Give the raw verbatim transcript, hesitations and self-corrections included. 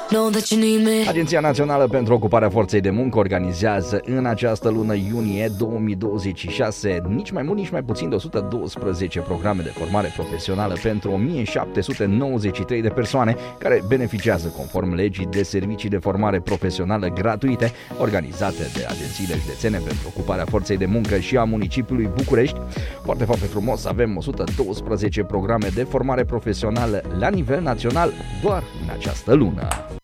know that you need me. Agenția Națională pentru Ocuparea Forței de Muncă organizează în această lună iunie două mii douăzeci și șase nici mai mult, nici mai puțin de o sută douăsprezece programe de formare profesională pentru o mie șapte sute nouăzeci și trei de persoane care beneficiază conform legii de servicii de formare profesională gratuite organizate de agențiile județene pentru ocuparea forței de muncă și a municipiului București. Foarte, foarte frumos, avem o sută douăsprezece programe de formare profesională la nivel național doar în această lună.